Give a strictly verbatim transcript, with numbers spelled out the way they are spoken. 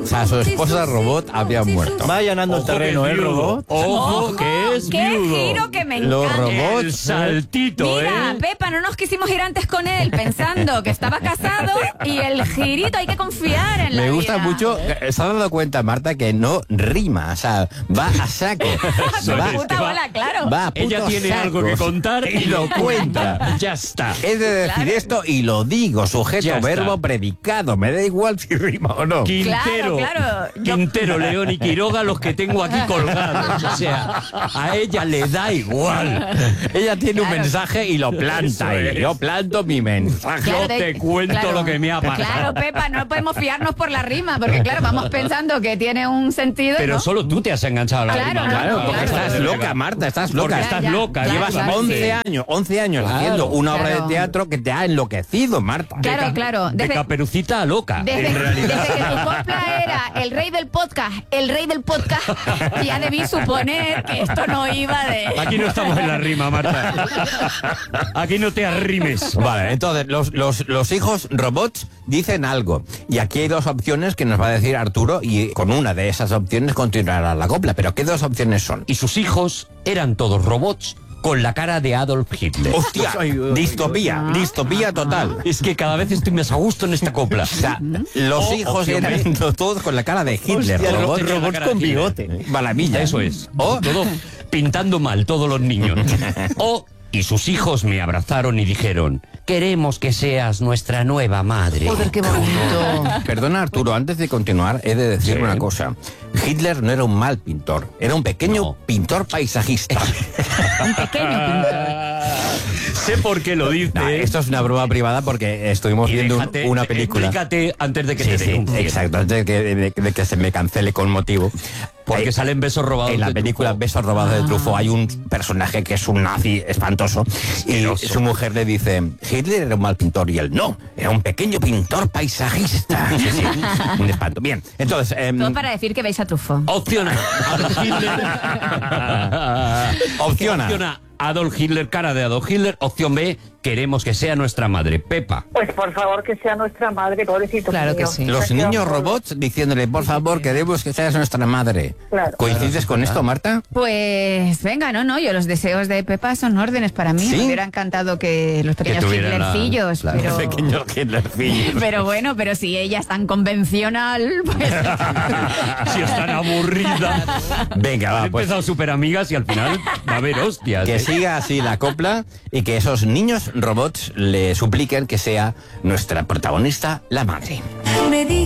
O sea, su esposa robot había muerto. Va allanando el terreno, ¿eh, robot? Ojo, que es ¡Qué viudo. giro que me Los encanta! robots. El saltito, Mira, ¿eh? Pepa, no nos quisimos ir antes con él pensando que estaba casado y el girito hay que confiar en la Me gusta vida. mucho. ¿Se ha dado cuenta, Marta, que no rima? O sea, va a saco. Con va, puta va- bola, claro. va a puto Ella tiene saco. algo que contar y lo cuenta. Ya está. He de decir esto y lo digo. Sujeto, Ya está. verbo, predicado. Me da igual si rima o no. Quintero, Claro, claro. Yo- Quintero, León y Quiroga, los que tengo aquí colgados. O sea, a ella le da igual. Ella tiene un Claro. mensaje y lo planta. Eso Y es. yo planto mi mensaje. Yo Claro, te de- cuento claro. lo que me ha pasado. Claro, Pepa, no podemos fiarnos por la rima, porque claro, vamos pensando que tiene un sentido. Pero ¿no? solo tú te has enganchado a la Claro, rima. no, Claro, no, porque claro. estás loca, Marta, estás loca. Porque Ya, estás ya, loca. ya, Llevas claro, once sí. años, once años Claro, haciendo una obra claro. de teatro que te ha enloquecido, Marta. Claro, Ca- claro. De Desde, Caperucita a loca, desde- en realidad. desde que tu copla era el rey del podcast, el rey del podcast, ya debí suponer que esto no iba de... Aquí no estamos en la rima, Marta. Aquí no te arrimes. Vale, entonces los, los, los hijos robots dicen algo. Y aquí hay dos opciones que nos va a decir Arturo y con una de esas opciones continuará la copla. Pero ¿qué dos opciones son? Y sus hijos eran todos robots con la cara de Adolf Hitler. ¡Hostia! Distopía, distopía total. Es que cada vez estoy más a gusto en esta copla. O sea, los O- hijos opción B. eran todos con la cara de Hitler. Hostia, robots, ro- robots con bigote. Maravilla. Eso es. O Todo pintando mal, todos los niños. O, y sus hijos me abrazaron y dijeron, queremos que seas nuestra nueva madre. Joder, qué bonito. Perdona, Arturo, antes de continuar, he de decir Sí. una cosa. Hitler no era un mal pintor, era un pequeño No. pintor paisajista. Un pequeño pintor. Sé por qué lo dice. No, esto es una broma privada porque estuvimos Y viendo un- déjate- una película. Explícate antes de que Sí, te sí, denuncien. exacto, antes de que, de- de que se me cancele con motivo. Porque Eh, salen besos robados. En la de película Truffaut. Besos robados de Truffaut hay un personaje que es un nazi espantoso y Asqueroso. su mujer le dice, Hitler era un mal pintor y él no, era un pequeño pintor paisajista. Sí, sí, un espanto. Bien, entonces... em, Todo para decir que veis a Truffaut. Opción A, Adolf Hitler. Opción A. Opción A, Adolf Hitler, cara de Adolf Hitler. Opción B, queremos que sea nuestra madre. Pepa. Pues por favor que sea nuestra madre, pobrecito. Claro que mío. sí. Los Se ha niños quedado solo. robots diciéndole, por favor, queremos que seas nuestra madre. Claro. ¿Coincides con esto, Marta? Pues venga, no, no, yo los deseos de Pepa son órdenes para mí. ¿Sí? Me hubiera encantado que los pequeños tuvieran la- Hitlercillos, la- pero... Pequeño Hitlercillo. Pero bueno, pero si ella es tan convencional, pues... Si están aburridas. Venga, va, Han pues empezado súper amigas y al final va a haber hostias. que ¿eh? siga así la copla y que esos niños robots le supliquen que sea nuestra protagonista, la madre. Me di